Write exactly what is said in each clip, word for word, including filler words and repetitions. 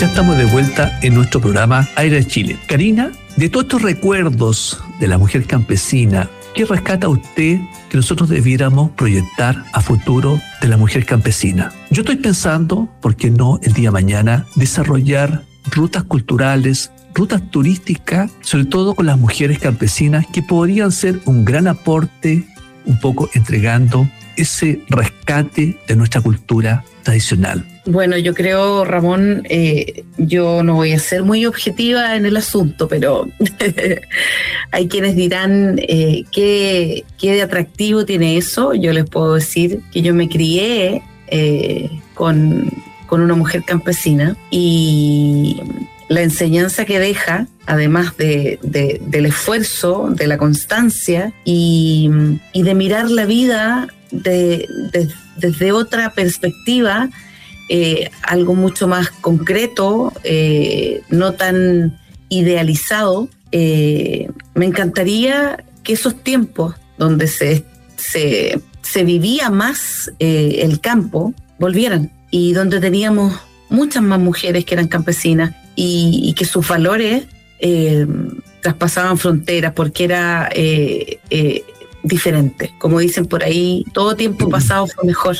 Ya estamos de vuelta en nuestro programa Aire de Chile. Karina, de todos estos recuerdos de la mujer campesina, ¿qué rescata usted que nosotros debiéramos proyectar a futuro de la mujer campesina? Yo estoy pensando, ¿por qué no el día de mañana desarrollar rutas culturales, rutas turísticas, sobre todo con las mujeres campesinas, que podrían ser un gran aporte, un poco entregando ese rescate de nuestra cultura tradicional? Bueno, yo creo, Ramón, eh, yo no voy a ser muy objetiva en el asunto, pero hay quienes dirán eh, ¿qué, qué de atractivo tiene eso. Yo les puedo decir que yo me crié eh, con, con una mujer campesina, y la enseñanza que deja, además de, de, del esfuerzo, de la constancia y, y de mirar la vida de, de, desde otra perspectiva, Eh, algo mucho más concreto, eh, no tan idealizado. Eh, me encantaría que esos tiempos donde se, se, se vivía más eh, el campo volvieran, y donde teníamos muchas más mujeres que eran campesinas, y, y que sus valores eh, traspasaban fronteras, porque era eh, eh, diferente. Como dicen por ahí, todo tiempo pasado fue mejor.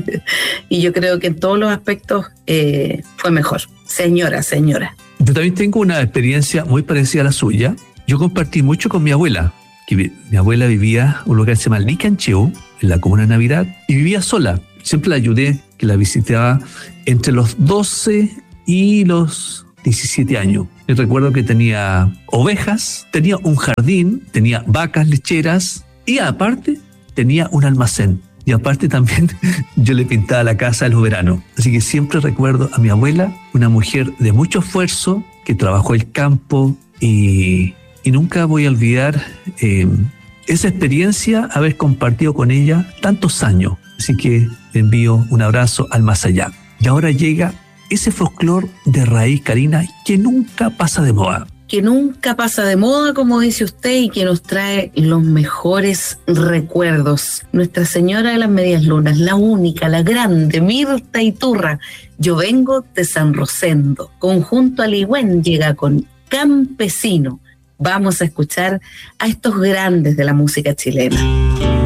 Y yo creo que en todos los aspectos eh, fue mejor. Señora, señora. Yo también tengo una experiencia muy parecida a la suya. Yo compartí mucho con mi abuela, que vi, mi abuela vivía en un lugar que se llama Licancheu, en la comuna de Navidad, y vivía sola. Siempre la ayudé, que la visitaba entre los doce y los diecisiete años. Yo recuerdo que tenía ovejas, tenía un jardín, tenía vacas lecheras, y aparte tenía un almacén. Y aparte también yo le pintaba la casa en los veranos. Así que siempre recuerdo a mi abuela, una mujer de mucho esfuerzo, que trabajó el campo, y, y nunca voy a olvidar eh, esa experiencia, haber compartido con ella tantos años. Así que le envío un abrazo al más allá. Y ahora llega ese folclore de raíz, Karina, que nunca pasa de moda. Que nunca pasa de moda, como dice usted, y que nos trae los mejores recuerdos. Nuestra Señora de las Medias Lunas, la única, la grande, Mirta Iturra. Yo vengo de San Rosendo. Conjunto Aligüén llega con Campesino. Vamos a escuchar a estos grandes de la música chilena.